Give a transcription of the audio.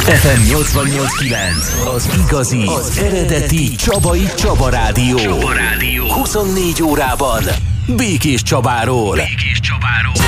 FM 88.9, az igazi, az eredeti Csaba Rádió. 24 órában Békés Csabáról.